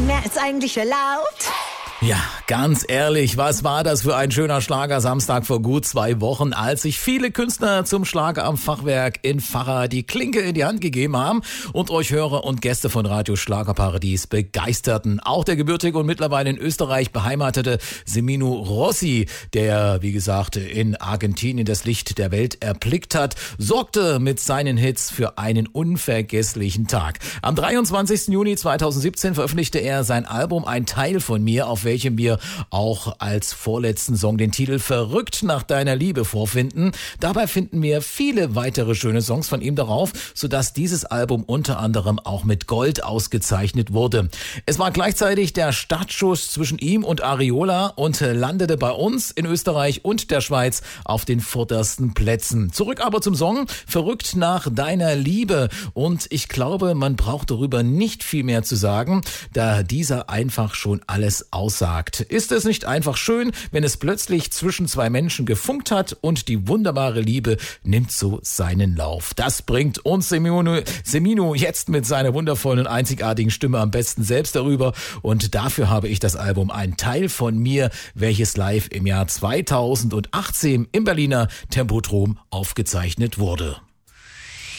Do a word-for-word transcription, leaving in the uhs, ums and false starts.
mehr als eigentlich erlaubt. Ja, ganz ehrlich, was war das für ein schöner Schlagersamstag vor gut zwei Wochen, als sich viele Künstler zum Schlager am Fachwerk in Pfarrer die Klinke in die Hand gegeben haben und euch Hörer und Gäste von Radio Schlagerparadies begeisterten. Auch der gebürtige und mittlerweile in Österreich beheimatete Semino Rossi, der, wie gesagt, in Argentinien das Licht der Welt erblickt hat, sorgte mit seinen Hits für einen unvergesslichen Tag. Am dreiundzwanzigsten Juni zweitausendsiebzehn veröffentlichte er sein Album Ein Teil von mir, auf welchem wir auch als vorletzten Song den Titel Verrückt nach deiner Liebe vorfinden. Dabei finden wir viele weitere schöne Songs von ihm darauf, sodass dieses Album unter anderem auch mit Gold ausgezeichnet wurde. Es war gleichzeitig der Startschuss zwischen ihm und Ariola und landete bei uns in Österreich und der Schweiz auf den vordersten Plätzen. Zurück aber zum Song Verrückt nach deiner Liebe, und ich glaube, man braucht darüber nicht viel mehr zu sagen, da dieser einfach schon alles aussagt. Ist es nicht einfach schön, wenn es plötzlich zwischen zwei Menschen gefunkt hat und die wunderbare Liebe nimmt so seinen Lauf? Das bringt uns Semino, Semino jetzt mit seiner wundervollen und einzigartigen Stimme am besten selbst darüber, und dafür habe ich das Album Ein Teil von mir, welches live im Jahr zweitausendachtzehn im Berliner Tempodrom aufgezeichnet wurde.